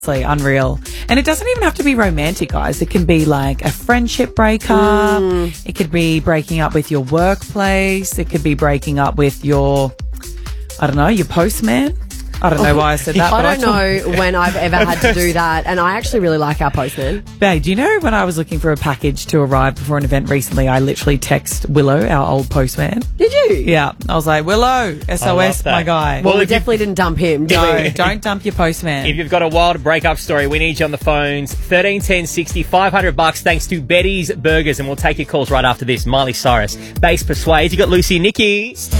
Unreal. And it doesn't even have to be romantic, guys. It can be like a friendship breakup. It could be breaking up with your workplace. It could be breaking up with your, I don't know, your postman. I don't know why I said that. I don't know when I've ever had to do that, and I actually really like our postman. Babe, do you know when I was looking for a package to arrive before an event recently, I literally text Willow, our old postman. Did you? Yeah. I was like, Willow, SOS, my guy. Well, we definitely didn't dump him, did No, we? don't dump your postman. If you've got a wild breakup story, we need you on the phones. 13 10 60, $500 thanks to Betty's Burgers, and we'll take your calls right after this. Miley Cyrus, Bass Persuade. You got Lucy and Nikki.